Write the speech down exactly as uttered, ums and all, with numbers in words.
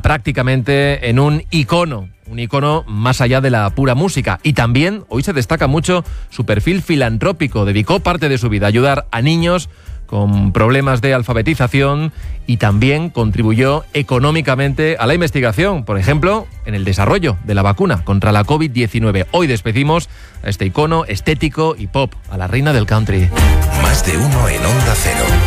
prácticamente en un icono, un icono más allá de la pura música. Y también hoy se destaca mucho su perfil filantrópico. Dedicó parte de su vida a ayudar a niños con problemas de alfabetización y también contribuyó económicamente a la investigación, por ejemplo, en el desarrollo de la vacuna contra la covid diecinueve. Hoy despedimos a este icono estético y pop, a la reina del country. Más de uno en Onda Cero.